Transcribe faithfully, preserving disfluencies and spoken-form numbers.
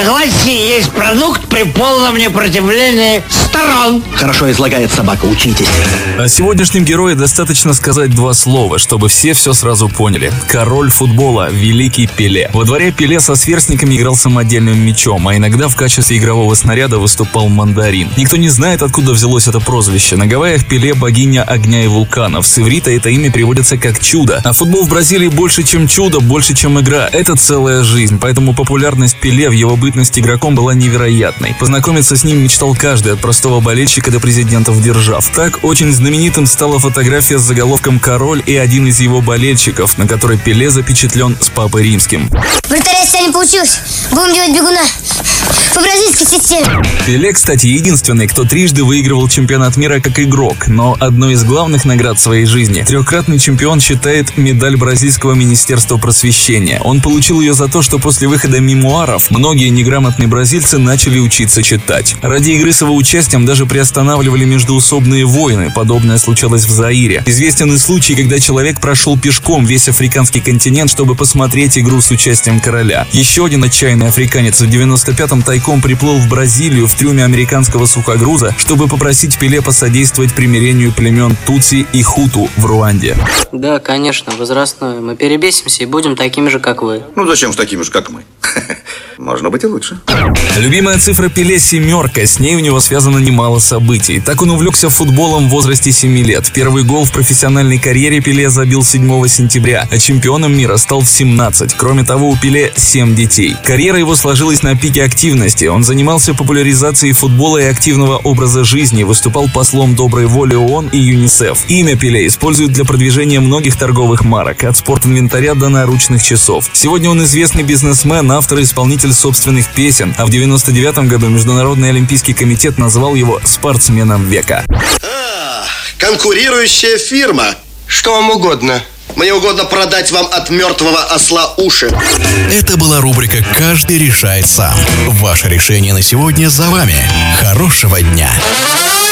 Согласие есть продукт при полном непротивлении сторон. Хорошо излагает собака, учитесь. О сегодняшнем герое достаточно сказать два слова, чтобы все все сразу поняли. Король футбола, великий Пеле. Во дворе Пеле со сверстниками играл самодельным мячом, а иногда в качестве игрового снаряда выступал мандарин. Никто не знает, откуда взялось это прозвище. На Гавайях Пеле — богиня огня и вулканов. С иврита это имя переводится как чудо. А футбол в Бразилии больше, чем чудо, больше, чем игра. Это целая жизнь, поэтому популярность Пеле в его бытность игроком была невероятной. Познакомиться с ним мечтал каждый, от простого болельщика до президентов держав. Так очень знаменитым стала фотография с заголовком «Король» и один из его болельщиков, на которой Пеле запечатлен с Папой Римским. Вратаря не получилось. Будем делать бегуна по бразильской системе. Пеле, кстати, единственный, кто трижды выигрывал чемпионат мира как игрок, но одной из главных наград своей жизни трехкратный чемпион считает медаль Бразильского министерства просвещения. Он получил ее за то, что после выхода мемуаров многие неграмотные бразильцы начали учиться читать. Ради игры с его участием даже приостанавливали междоусобные войны. Подобное случалось в Заире. Известен и случай, когда человек прошел пешком весь африканский континент, чтобы посмотреть игру с участием короля. Еще один отчаянный африканец в девяносто пятом тайком приплыл в Бразилию в трюме американского сухогруза, чтобы попросить Пеле посодействовать примирению племен Тутси и Хуту в Руанде. Да, конечно, возрастное. Мы перебесимся и будем такими же, как вы. Ну зачем же такими же, как мы? Можно быть и лучше. Любимая цифра Пеле — семерка. С ней у него связано немало событий. Так он увлекся футболом в возрасте семи лет. Первый гол в профессиональной карьере Пеле забил седьмого сентября, а чемпионом мира стал в семнадцать. Кроме того, у Пеле семь детей. Карьера его сложилась на пике активности. Он занимался популяризацией футбола и активного образа жизни, выступал послом доброй воли ООН и ЮНИСЕФ. Имя Пеле используют для продвижения многих торговых марок, от спортинвентаря до наручных часов. Сегодня он известный бизнесмен, автор и исполнитель собственных песен, а в девяносто девятом году Международный олимпийский комитет назвал его спортсменом века. А, конкурирующая фирма. Что вам угодно? Мне угодно продать вам от мертвого осла уши. Это была рубрика «Каждый решает сам». Ваше решение на сегодня за вами. Хорошего дня.